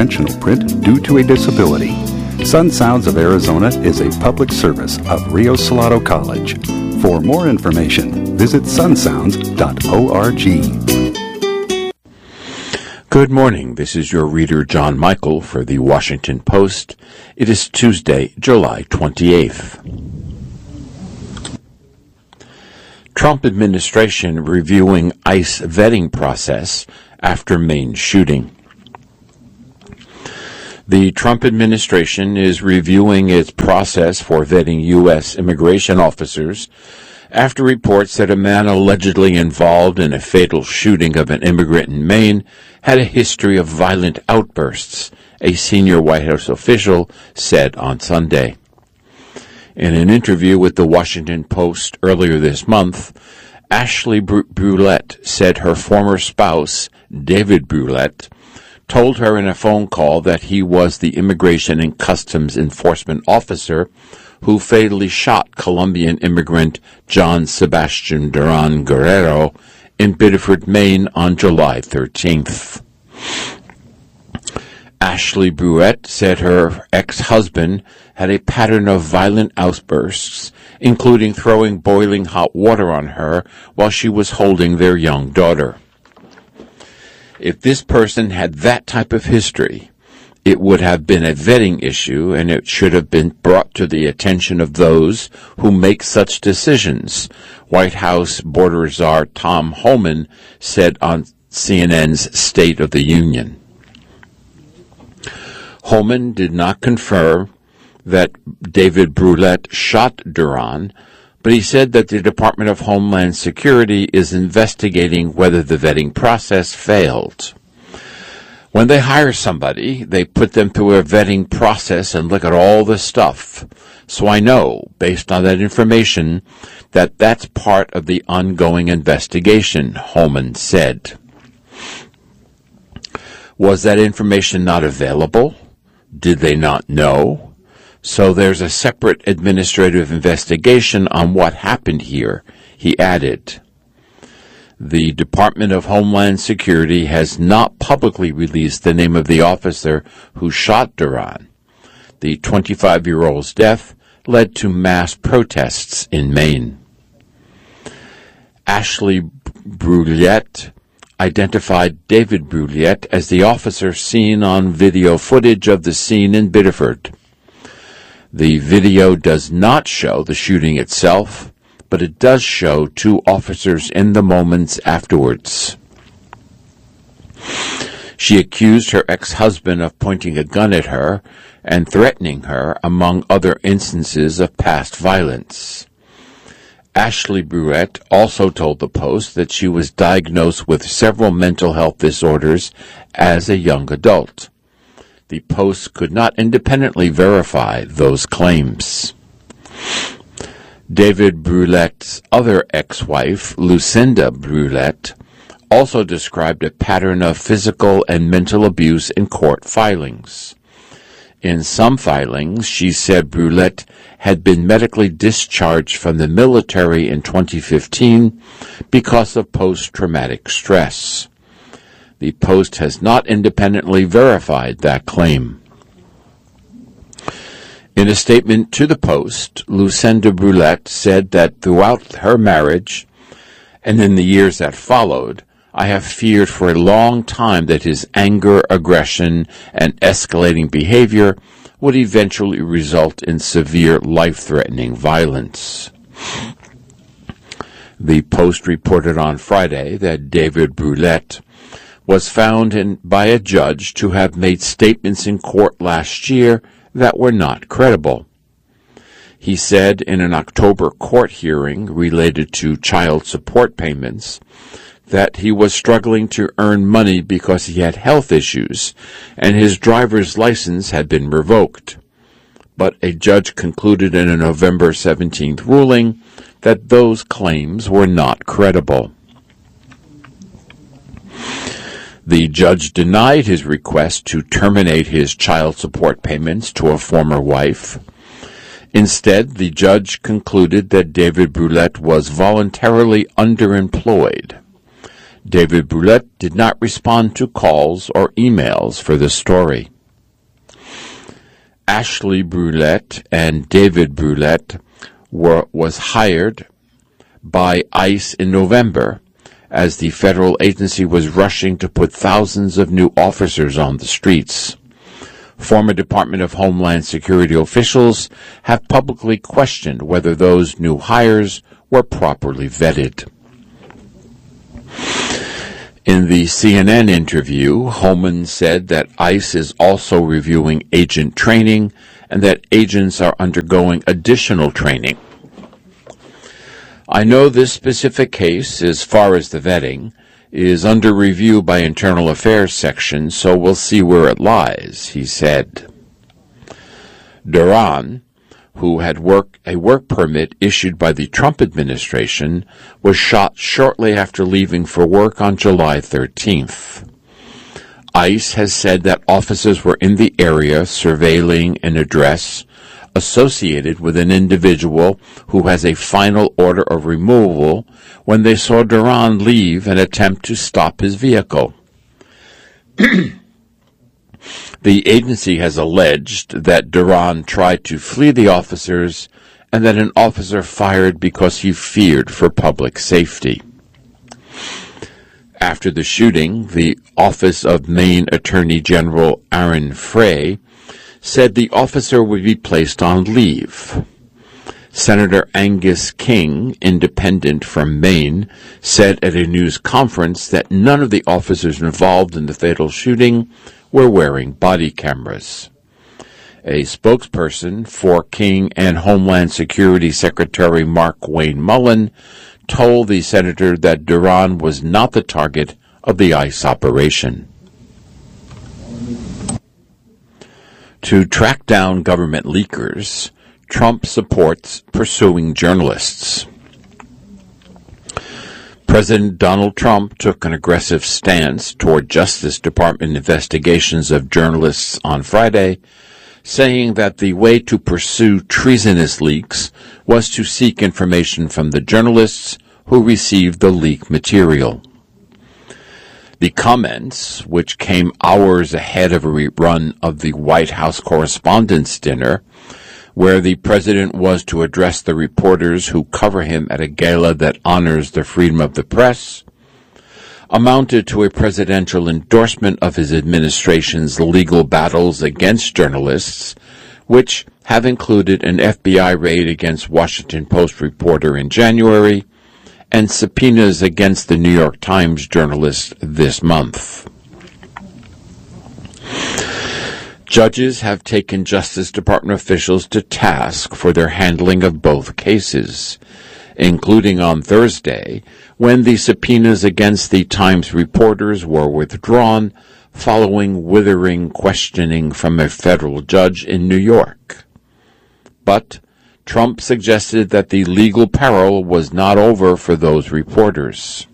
conventional print due to a disability. Sun Sounds of Arizona is a public service of Rio Salado College. For more information, visit sunsounds.org. Good morning. This is your reader, John Michael, for the Washington Post. It is Tuesday, July 28th. Trump administration reviewing ICE vetting process after Maine shooting. The Trump administration is reviewing its process for vetting U.S. immigration officers after reports that a man allegedly involved in a fatal shooting of an immigrant in Maine had a history of violent outbursts, a senior White House official said on Sunday. In an interview with the Washington Post earlier this month, Ashley Brulette said her former spouse, David Brulette, told her in a phone call that he was the Immigration and Customs Enforcement officer who fatally shot Colombian immigrant John Sebastian Duran Guerrero in Biddeford, Maine on July 13th. Ashley Brulette said her ex-husband had a pattern of violent outbursts, including throwing boiling hot water on her while she was holding their young daughter. If this person had that type of history, it would have been a vetting issue, and it should have been brought to the attention of those who make such decisions, White House border czar Tom Homan said on CNN's State of the Union. Homan did not confirm that David Brulette shot Duran, but he said that the Department of Homeland Security is investigating whether the vetting process failed. When they hire somebody, they put them through a vetting process and look at all the stuff. So I know, based on that information, that that's part of the ongoing investigation, Homan said. Was that information not available? Did they not know? So there's a separate administrative investigation on what happened here, he added. The Department of Homeland Security has not publicly released the name of the officer who shot Duran. The 25-year-old's death led to mass protests in Maine. Ashley Brulette identified David Brulette as the officer seen on video footage of the scene in Biddeford. The video does not show the shooting itself, but it does show two officers in the moments afterwards. She accused her ex-husband of pointing a gun at her and threatening her, among other instances of past violence. Ashley Brulette also told the Post that she was diagnosed with several mental health disorders as a young adult. The Post could not independently verify those claims. David Brulette's other ex-wife, Lucinda Brulette, also described a pattern of physical and mental abuse in court filings. In some filings, she said Brulette had been medically discharged from the military in 2015 because of post-traumatic stress. The Post has not independently verified that claim. In a statement to the Post, Lucinda Brulette said that throughout her marriage and in the years that followed, I have feared for a long time that his anger, aggression, and escalating behavior would eventually result in severe life-threatening violence. The Post reported on Friday that David Brulette was found by a judge to have made statements in court last year that were not credible. He said in an October court hearing related to child support payments that he was struggling to earn money because he had health issues and his driver's license had been revoked. But a judge concluded in a November 17th ruling that those claims were not credible. The judge denied his request to terminate his child support payments to a former wife. Instead, the judge concluded that David Brulette was voluntarily underemployed. David Brulette did not respond to calls or emails for the story. Ashley Brulette and David Brulette was hired by ICE in November as the federal agency was rushing to put thousands of new officers on the streets. Former Department of Homeland Security officials have publicly questioned whether those new hires were properly vetted. In the CNN interview, Homan said that ICE is also reviewing agent training and that agents are undergoing additional training. I know this specific case, as far as the vetting, is under review by Internal Affairs section, so we'll see where it lies, he said. Duran, who had a work permit issued by the Trump administration, was shot shortly after leaving for work on July 13th. ICE has said that officers were in the area surveilling an address associated with an individual who has a final order of removal when they saw Duran leave and attempt to stop his vehicle. The agency has alleged that Duran tried to flee the officers and that an officer fired because he feared for public safety. After the shooting, the Office of Maine Attorney General Aaron Frey said the officer would be placed on leave. Senator Angus King, independent from Maine, said at a news conference that none of the officers involved in the fatal shooting were wearing body cameras. A spokesperson for King and Homeland Security Secretary Mark Wayne Mullen told the senator that Duran was not the target of the ICE operation. To track down government leakers, Trump supports pursuing journalists. President Donald Trump took an aggressive stance toward Justice Department investigations of journalists on Friday, saying that the way to pursue treasonous leaks was to seek information from the journalists who received the leak material. The comments, which came hours ahead of a rerun of the White House Correspondents' Dinner, where the president was to address the reporters who cover him at a gala that honors the freedom of the press, amounted to a presidential endorsement of his administration's legal battles against journalists, which have included an FBI raid against Washington Post reporter in January and subpoenas against the New York Times journalist this month. Judges have taken Justice Department officials to task for their handling of both cases, including on Thursday, when the subpoenas against the Times reporters were withdrawn following withering questioning from a federal judge in New York. But Trump suggested that the legal peril was not over for those reporters.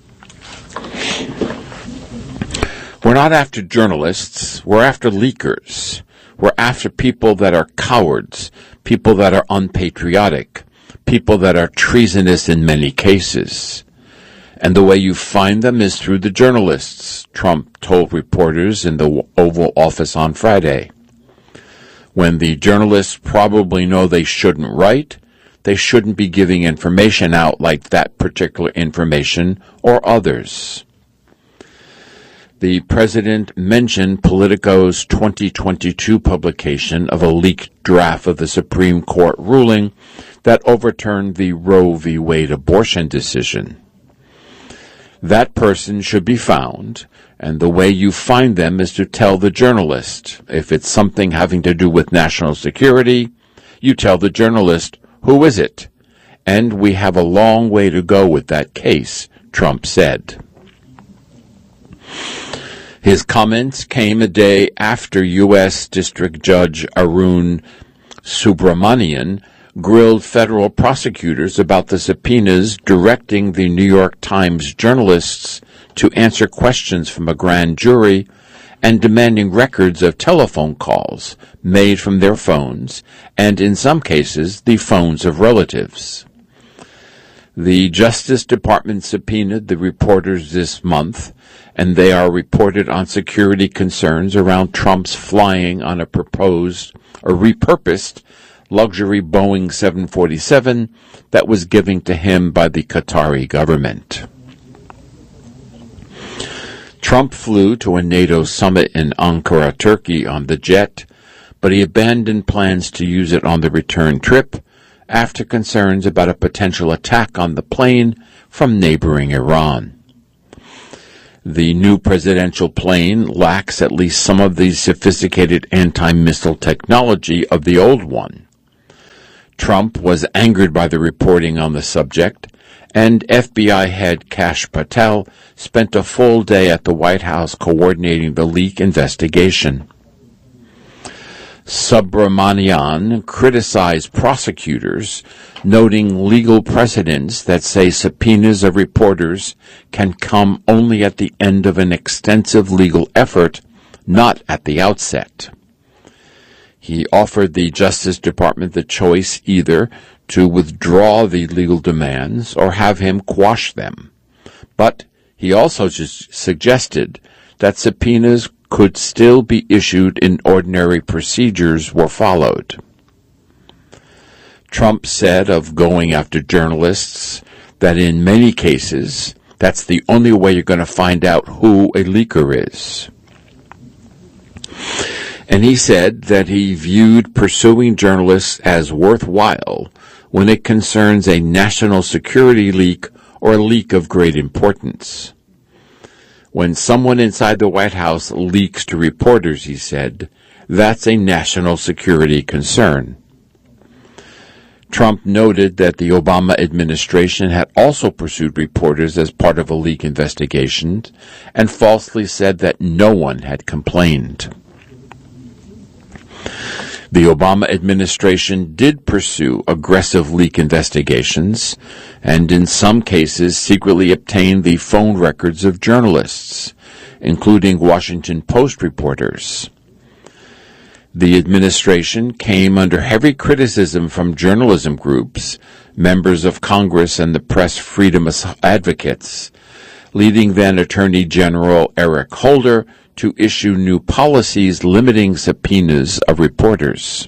We're not after journalists, we're after leakers. We're after people that are cowards, people that are unpatriotic, people that are treasonous in many cases. And the way you find them is through the journalists, Trump told reporters in the Oval Office on Friday. When the journalists probably know they shouldn't write, they shouldn't be giving information out like that particular information or others. The president mentioned Politico's 2022 publication of a leaked draft of the Supreme Court ruling that overturned the Roe v. Wade abortion decision. That person should be found, and the way you find them is to tell the journalist. If it's something having to do with national security, you tell the journalist, who is it? And we have a long way to go with that case, Trump said. His comments came a day after U.S. District Judge Arun Subramanian grilled federal prosecutors about the subpoenas directing the New York Times journalists to answer questions from a grand jury and demanding records of telephone calls made from their phones and, in some cases, the phones of relatives. The Justice Department subpoenaed the reporters this month, and they are reported on security concerns around Trump's flying on a proposed or repurposed luxury Boeing 747 that was given to him by the Qatari government. Trump flew to a NATO summit in Ankara, Turkey on the jet, but he abandoned plans to use it on the return trip after concerns about a potential attack on the plane from neighboring Iran. The new presidential plane lacks at least some of the sophisticated anti-missile technology of the old one. Trump was angered by the reporting on the subject, and FBI head Kash Patel spent a full day at the White House coordinating the leak investigation. Subramanian criticized prosecutors, noting legal precedents that say subpoenas of reporters can come only at the end of an extensive legal effort, not at the outset. He offered the Justice Department the choice either to withdraw the legal demands or have him quash them. But he also suggested that subpoenas could still be issued and ordinary procedures were followed. Trump said of going after journalists that in many cases, that's the only way you're going to find out who a leaker is. And he said that he viewed pursuing journalists as worthwhile when it concerns a national security leak or a leak of great importance. When someone inside the White House leaks to reporters, he said, that's a national security concern. Trump noted that the Obama administration had also pursued reporters as part of a leak investigation and falsely said that no one had complained. The Obama administration did pursue aggressive leak investigations and in some cases secretly obtained the phone records of journalists, including Washington Post reporters. The administration came under heavy criticism from journalism groups, members of Congress, and the press freedom advocates, leading then Attorney General Eric Holder to issue new policies limiting subpoenas of reporters.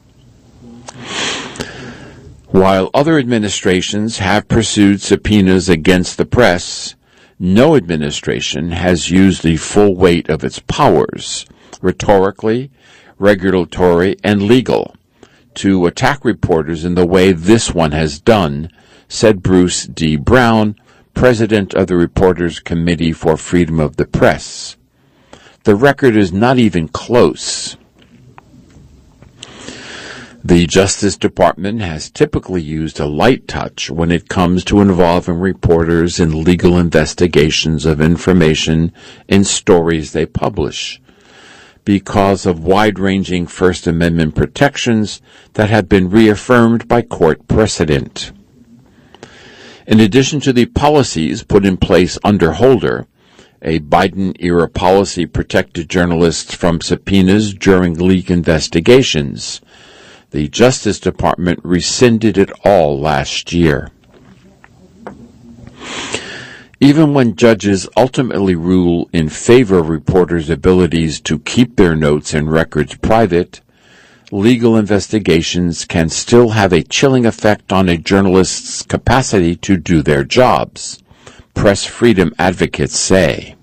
While other administrations have pursued subpoenas against the press, no administration has used the full weight of its powers, rhetorically, regulatory, and legal, to attack reporters in the way this one has done, said Bruce D. Brown, president of the Reporters Committee for Freedom of the Press. The record is not even close. The Justice Department has typically used a light touch when it comes to involving reporters in legal investigations of information in stories they publish, because of wide-ranging First Amendment protections that have been reaffirmed by court precedent. In addition to the policies put in place under Holder, a Biden-era policy protected journalists from subpoenas during leak investigations. The Justice Department rescinded it all last year. Even when judges ultimately rule in favor of reporters' abilities to keep their notes and records private, legal investigations can still have a chilling effect on a journalist's capacity to do their jobs, press freedom advocates say.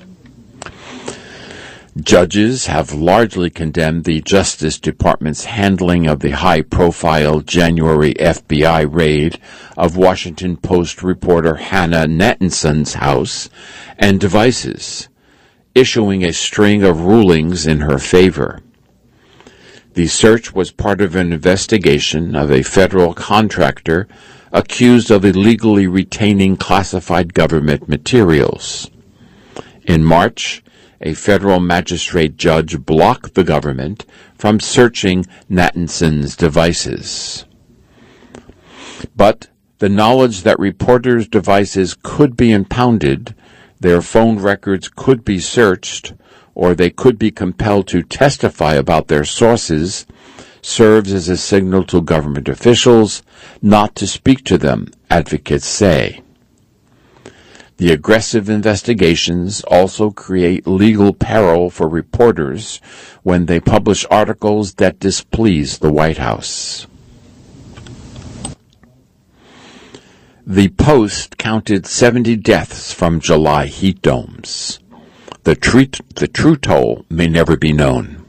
Judges have largely condemned the Justice Department's handling of the high-profile January FBI raid of Washington Post reporter Hannah Nattenson's house and devices, issuing a string of rulings in her favor. The search was part of an investigation of a federal contractor accused of illegally retaining classified government materials. In March, a federal magistrate judge blocked the government from searching Nattenson's devices. But the knowledge that reporters' devices could be impounded, their phone records could be searched, or they could be compelled to testify about their sources, serves as a signal to government officials not to speak to them, advocates say. The aggressive investigations also create legal peril for reporters when they publish articles that displease the White House. The Post counted 70 deaths from July heat domes. The true toll may never be known.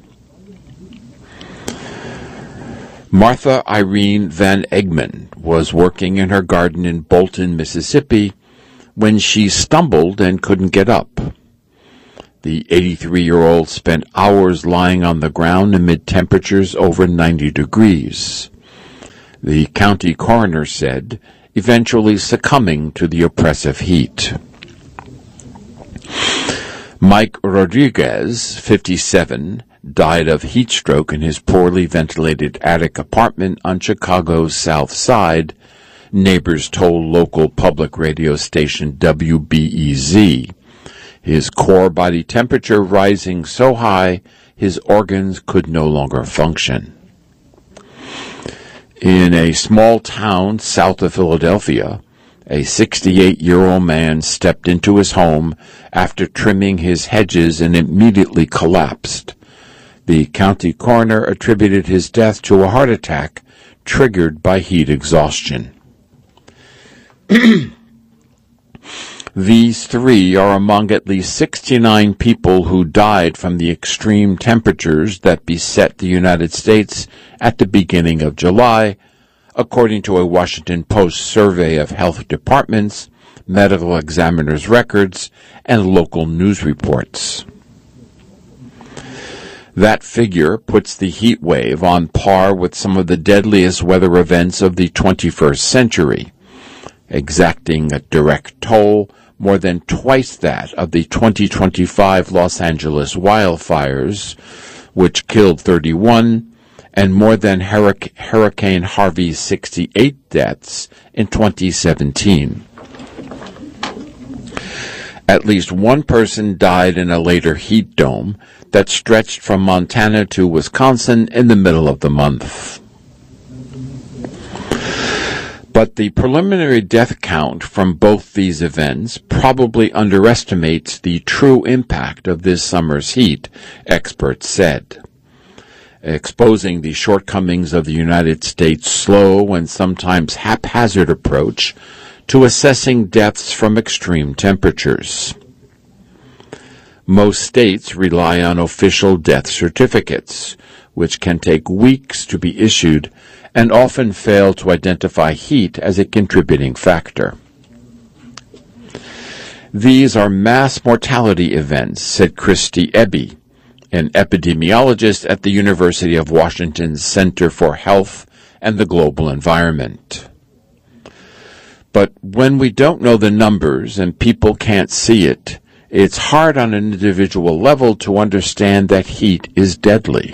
Martha Irene Van Egmond was working in her garden in Bolton, Mississippi, when she stumbled and couldn't get up. The 83-year-old spent hours lying on the ground amid temperatures over 90 degrees. The county coroner said, eventually succumbing to the oppressive heat. Mike Rodriguez, 57, died of heat stroke in his poorly ventilated attic apartment on Chicago's South Side, neighbors told local public radio station WBEZ. His core body temperature rising so high his organs could no longer function. In a small town south of Philadelphia, a 68-year-old man stepped into his home after trimming his hedges and immediately collapsed. The county coroner attributed his death to a heart attack triggered by heat exhaustion. These three are among at least 69 people who died from the extreme temperatures that beset the United States at the beginning of July, according to a Washington Post survey of health departments, medical examiners' records, and local news reports. That figure puts the heat wave on par with some of the deadliest weather events of the 21st century, exacting a direct toll more than twice that of the 2025 Los Angeles wildfires, which killed 31, and more than Hurricane Harvey's 68 deaths in 2017. At least one person died in a later heat dome that stretched from Montana to Wisconsin in the middle of the month. But the preliminary death count from both these events probably underestimates the true impact of this summer's heat, experts said, exposing the shortcomings of the United States' slow and sometimes haphazard approach to assessing deaths from extreme temperatures. Most states rely on official death certificates, which can take weeks to be issued and often fail to identify heat as a contributing factor. These are mass mortality events, said Christy Eby, an epidemiologist at the University of Washington's Center for Health and the Global Environment. But when we don't know the numbers and people can't see it, it's hard on an individual level to understand that heat is deadly.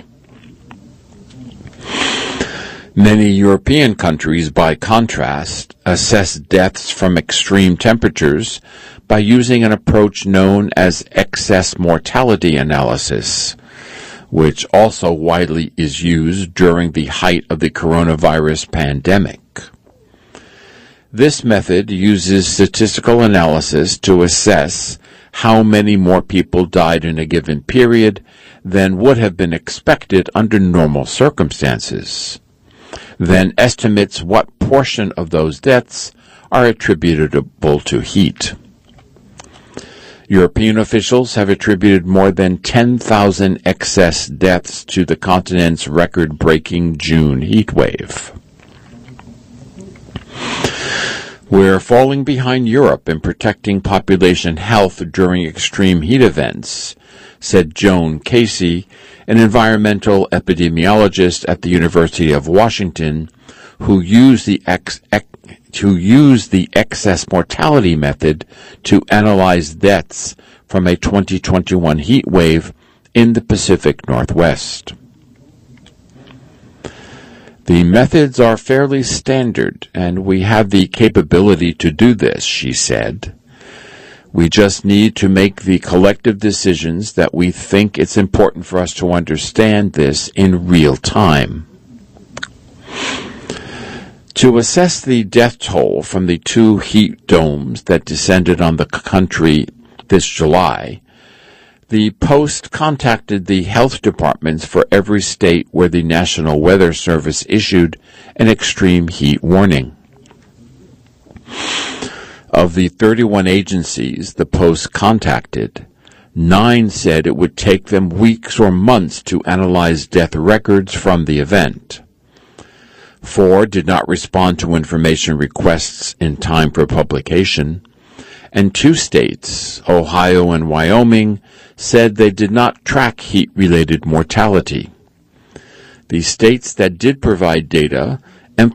Many European countries, by contrast, assess deaths from extreme temperatures by using an approach known as excess mortality analysis, which also widely is used during the height of the coronavirus pandemic. This method uses statistical analysis to assess how many more people died in a given period than would have been expected under normal circumstances, then estimates what portion of those deaths are attributable to heat. European officials have attributed more than 10,000 excess deaths to the continent's record-breaking June heat wave. We're falling behind Europe in protecting population health during extreme heat events, said Joan Casey, an environmental epidemiologist at the University of Washington, who used the excess mortality method to analyze deaths from a 2021 heat wave in the Pacific Northwest. The methods are fairly standard, and we have the capability to do this, she said. We just need to make the collective decisions that we think it's important for us to understand this in real time. To assess the death toll from the 2 heat domes that descended on the country this July, the Post contacted the health departments for every state where the National Weather Service issued an extreme heat warning. Of the 31 agencies the Post contacted, 9 said it would take them weeks or months to analyze death records from the event. 4 did not respond to information requests in time for publication, and 2 states, Ohio and Wyoming, said they did not track heat-related mortality. The states that did provide data